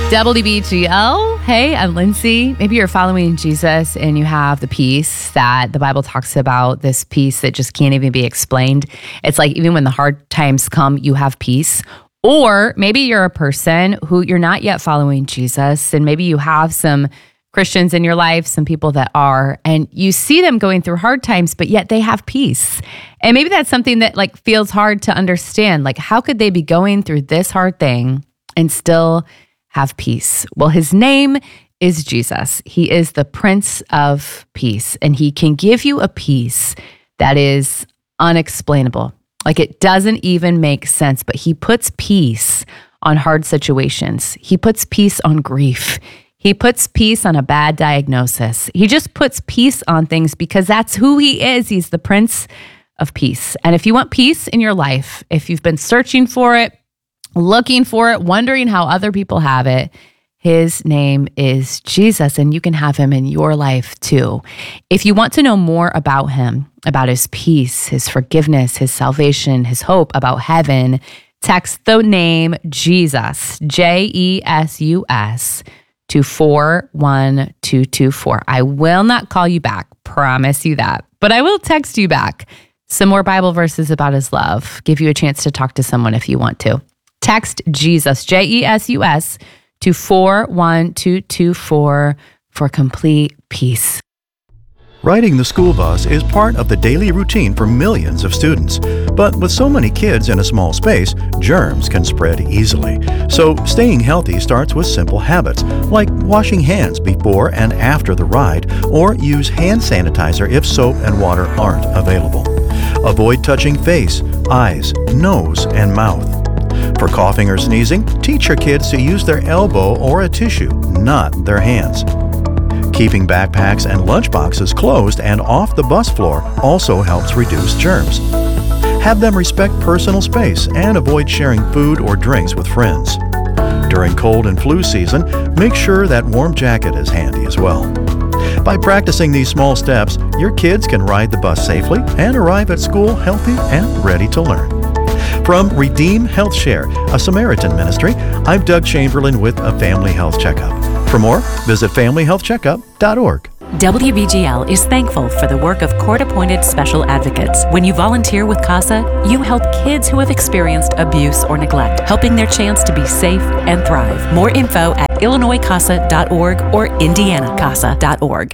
WBGL. Hey, I'm Lindsay. Maybe you're following Jesus and you have the peace that the Bible talks about, this peace that just can't even be explained. It's like even when the hard times come, you have peace. Or maybe you're a person who you're not yet following Jesus, and maybe you have some Christians in your life, some people that are, and you see them going through hard times, but yet they have peace. And maybe that's something that like feels hard to understand. Like, how could they be going through this hard thing and still have peace? Well, his name is Jesus. He is the Prince of Peace, and he can give you a peace that is unexplainable. Like, it doesn't even make sense, but he puts peace on hard situations. He puts peace on grief. He puts peace on a bad diagnosis. He just puts peace on things because that's who he is. He's the Prince of Peace. And if you want peace in your life, if you've been searching for it, looking for it, wondering how other people have it, his name is Jesus, and you can have him in your life too. If you want to know more about him, about his peace, his forgiveness, his salvation, his hope, about heaven, text the name Jesus, Jesus, to 41224. I will not call you back, promise you that, but I will text you back some more Bible verses about his love, give you a chance to talk to someone if you want to. Text Jesus, Jesus, to 41224 for complete peace. Riding the school bus is part of the daily routine for millions of students. But with so many kids in a small space, germs can spread easily. So staying healthy starts with simple habits, like washing hands before and after the ride, or use hand sanitizer if soap and water aren't available. Avoid touching face, eyes, nose, and mouth. For coughing or sneezing, teach your kids to use their elbow or a tissue, not their hands. Keeping backpacks and lunchboxes closed and off the bus floor also helps reduce germs. Have them respect personal space and avoid sharing food or drinks with friends. During cold and flu season, make sure that warm jacket is handy as well. By practicing these small steps, your kids can ride the bus safely and arrive at school healthy and ready to learn. From Redeem Health Share, a Samaritan ministry, I'm Doug Chamberlain with a Family Health Checkup. For more, visit familyhealthcheckup.org. WBGL is thankful for the work of court-appointed special advocates. When you volunteer with CASA, you help kids who have experienced abuse or neglect, helping their chance to be safe and thrive. More info at illinoiscasa.org or indianacasa.org.